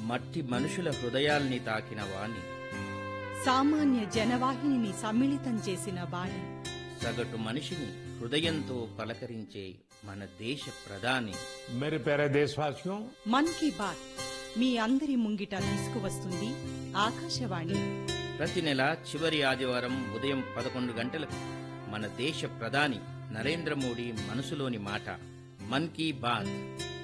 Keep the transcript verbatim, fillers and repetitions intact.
మట్టి మనుషుల హృదయాల్ని తాకిన వాణి, సామాన్య జనవాహినిని సమ్మిళితం చేసిన వాణి, సగటు మనిషిని హృదయంతో పలకరించే మన దేశ ప్రధాని. मेरे प्यारे देशवासियों, మన్ కీ బాత్ మీ అందరి ముంగిట తీసుకువస్తుంది ఆకాశవాణి. ప్రతి నెల చివరి ఆదివారం ఉదయం పదకొండు గంటలకు మన దేశ ప్రధాని నరేంద్ర మోడీ మనసులోని మాట మన్ కీ బాత్